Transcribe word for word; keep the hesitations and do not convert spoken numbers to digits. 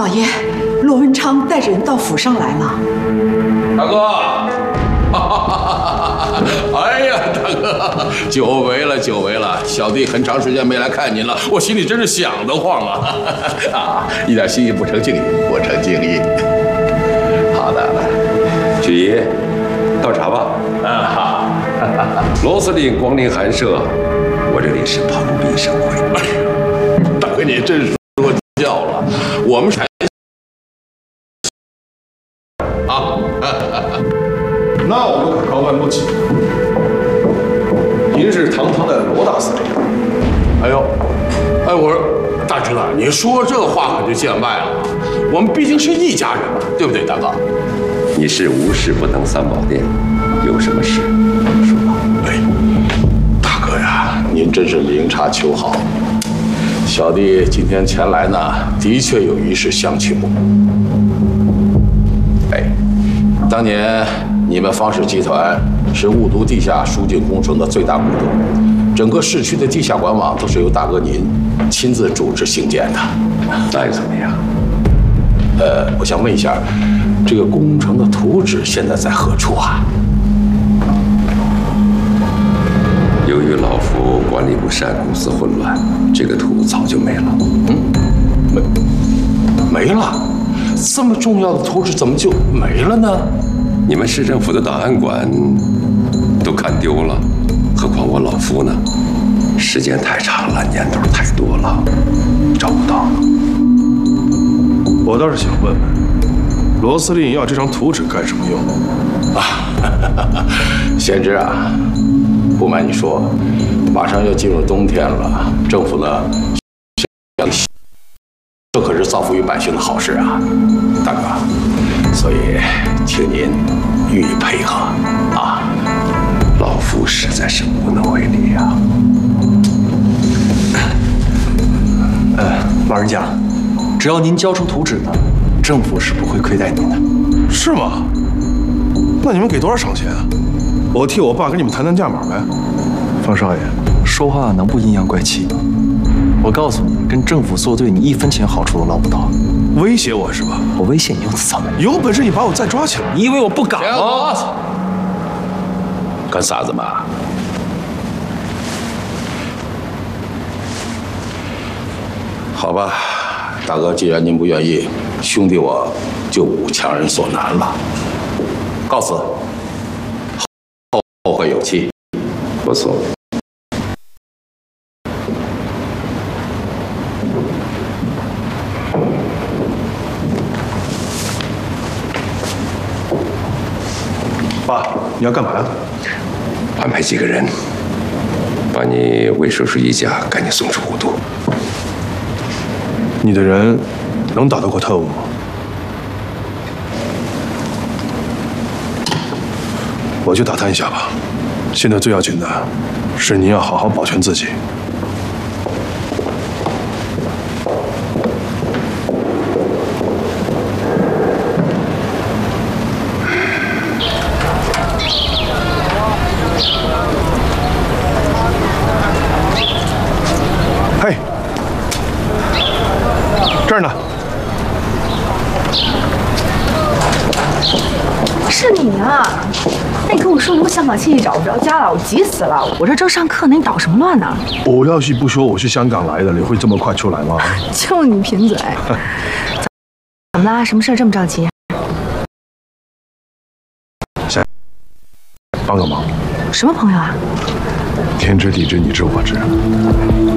老爷，罗文昌带着人到府上来了。 大哥，哈哈哈哈哎呀，大哥，久违了，久违了！小弟很长时间没来看您了，我心里真是想得慌啊！啊，一点心意不成敬意，不成敬意。好的， 举爷，倒茶吧。 啊好。 罗司令光临寒舍，我这里是蓬荜生辉。 哎呀，大哥你真是说教了，我们才啊。 那我们可高攀不起。您是堂堂的罗大司令。 哎呦，哎，我说大侄子，你说这话可就见外了。我们毕竟是一家人嘛，对不对，大哥？ 你是无事不登三宝殿，有什么事说吧。 哎，大哥呀，您真是明察秋毫。小弟今天前来呢，的确有一事相求。哎，当年你们方氏集团是雾都地下输进工程的最大股东，整个市区的地下管网都是由大哥您亲自主持兴建的。 那又怎么样？ 呃，我想问一下，这个工程的图纸现在在何处啊？ 由于老夫管理不善，公司混乱，这个图早就没了。 嗯，没没了？这么重要的图纸怎么就没了呢？ 你们市政府的档案馆都看丢了，何况我老夫呢？时间太长了，年头太多了，找不到了。 我倒是想问问，罗司令要这张图纸干什么用？ 啊，贤侄啊，不瞒你说，马上要进入冬天了，政府呢，这可是造福于百姓的好事啊，大哥，所以请您予以配合啊。 老夫实在是无能为力呀。 呃，老人家，只要您交出图纸呢，政府是不会亏待您的。 是吗？那你们给多少赏钱啊？我替我爸跟你们谈谈价码呗。方少爷， 说话能不阴阳怪气？我告诉你，跟政府作对，你一分钱好处都捞不到。 威胁我是吧？ 我威胁你又怎么？ 有本事你把我再抓起来！ 你以为我不敢吗？ 干啥子嘛？好吧，大哥，既然您不愿意，兄弟我就无强人所难了。告辞，后后会有期。 不错。 爸，你要干嘛呀？ 安排几个人，把你魏叔叔一家赶紧送出古都。 你的人能打得过特务吗？我去打探一下吧。现在最要紧的是您要好好保全自己。嘿，这儿呢。 是你啊！那你跟我说，我香港亲戚找不着家了，我急死了。我这正上课呢，你捣什么乱呢？ 我要是不说我是香港来的，你会这么快出来吗？ 就你贫嘴！怎么啦？什么事这么着急？ 想帮个忙。 什么朋友啊？ 天知地知，你知我知。